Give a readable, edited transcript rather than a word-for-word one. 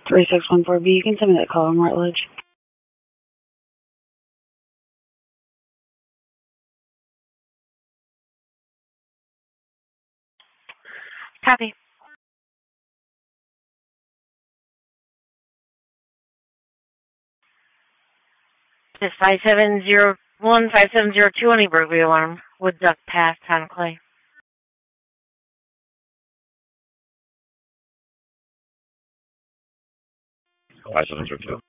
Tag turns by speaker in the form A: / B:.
A: 3614B. You can send me that call on Rutledge.
B: Copy. This 5701-5702 on a burglary alarm. Wood Duck Pass, Town Clay.
C: 5702.